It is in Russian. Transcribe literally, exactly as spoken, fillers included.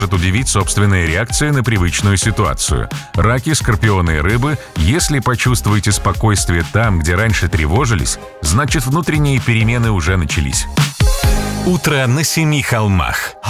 удивить собственная реакция на привычную ситуацию. Раки, скорпионы и рыбы, если почувствуете спокойствие там, где раньше тревожились, значит, внутренние перемены уже начались. Утро на семи холмах.